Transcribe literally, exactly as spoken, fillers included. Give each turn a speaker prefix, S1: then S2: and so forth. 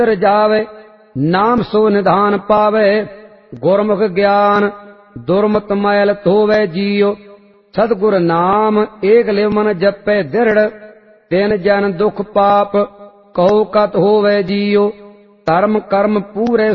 S1: ਜਾਵੇ ਨਾਮ ਸੋ ਨਿਧਾਨ ਪਾਵੇ। ਗੁਰਮੁਖ ਗਿਆਨ ਦੁਰਮਤ ਮੈਲ ਧੋਵੇ ਜੀਉ। ਸਤਿਗੁਰ ਨਾਮ ਏਕ ਲਿਵ ਮਨ ਜਪੈ ਦ੍ਰਿੜ। ਤਿਨ ਜਨ ਦੁਖ ਪਾਪ ਕਉ ਕਤ ਹੋਵੇ ਜੀਉ। ਧਰਮ ਕਰਮ ਪੂਰੇ